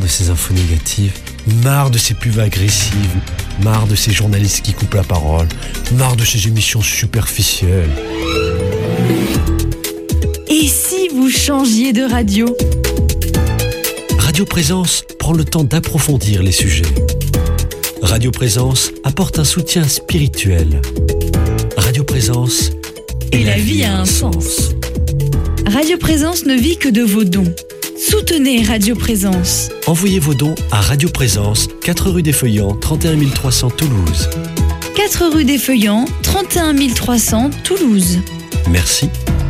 de ces infos négatives, marre de ces pubs agressives, marre de ces journalistes qui coupent la parole, marre de ces émissions superficielles. Et si vous changiez de radio ? Radio Présence prend le temps d'approfondir les sujets. Radio Présence apporte un soutien spirituel. Radio Présence et la vie a un sens. Radio Présence ne vit que de vos dons. Soutenez Radio Présence. Envoyez vos dons à Radio Présence, 4 rue des Feuillants, 31 300 Toulouse. 4 rue des Feuillants, 31 300 Toulouse. Merci.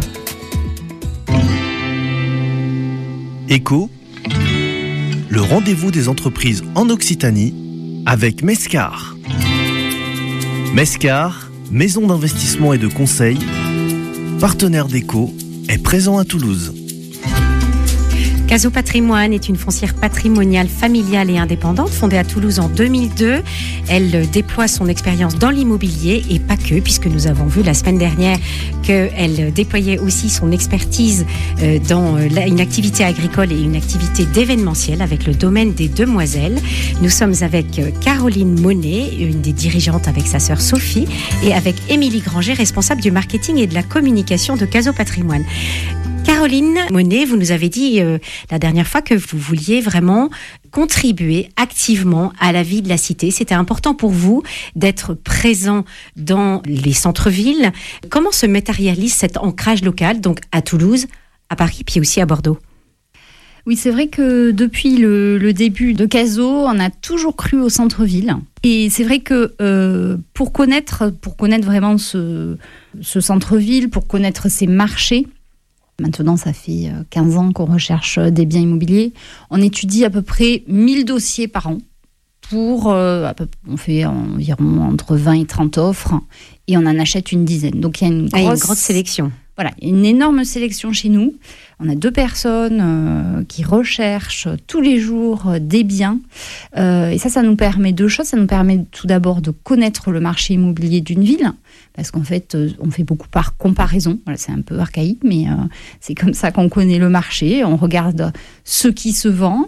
Écho, le rendez-vous des entreprises en Occitanie avec Mescar. Mescar, maison d'investissement et de conseil, partenaire d'Écho, est présent à Toulouse. Caso Patrimoine est une foncière patrimoniale, familiale et indépendante fondée à Toulouse en 2002. Elle déploie son expérience dans l'immobilier et pas que, puisque nous avons vu la semaine dernière qu'elle déployait aussi son expertise dans une activité agricole et une activité d'événementiel avec le domaine des Demoiselles. Nous sommes avec Caroline Monet, une des dirigeantes avec sa sœur Sophie, et avec Émilie Granger, responsable du marketing et de la communication de Caso Patrimoine. Caroline Monet, vous nous avez dit la dernière fois que vous vouliez vraiment contribuer activement à la vie de la cité. C'était important pour vous d'être présent dans les centres-villes. Comment se matérialise cet ancrage local, donc à Toulouse, à Paris, puis aussi à Bordeaux ? Oui, c'est vrai que depuis le début de Caso, on a toujours cru au centre-ville. Et c'est vrai que pour connaître vraiment ce centre-ville, pour connaître ses marchés, maintenant, ça fait 15 ans qu'on recherche des biens immobiliers. On étudie à peu près 1000 dossiers par an. On fait environ entre 20 et 30 offres et on en achète une dizaine. Donc, il y a une grosse sélection. Voilà, une énorme sélection chez nous. On a 2 personnes qui recherchent tous les jours des biens. Et ça nous permet 2 choses. Ça nous permet tout d'abord de connaître le marché immobilier d'une ville. Parce qu'en fait, on fait beaucoup par comparaison. Voilà, c'est un peu archaïque, mais c'est comme ça qu'on connaît le marché. On regarde ce qui se vend.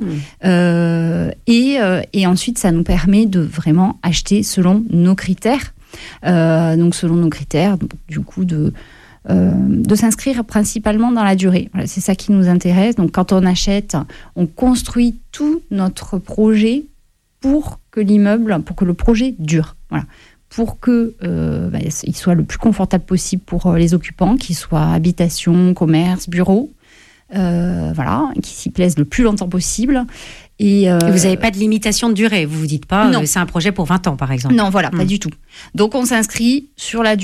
Et ensuite, ça nous permet de vraiment acheter selon nos critères. Donc, selon nos critères, du coup, de s'inscrire principalement dans la durée. Voilà, c'est ça qui nous intéresse. Donc, quand on achète, on construit tout notre projet pour que le projet dure. Voilà. Pour que il soit le plus confortable possible pour les occupants, qu'il soit habitation, commerce, bureau, qui s'y plaisent le plus longtemps possible. Et vous n'avez pas de limitation de durée, vous vous dites pas c'est un projet pour 20 ans par exemple. Non, voilà, pas du tout. Donc on s'inscrit sur la durée.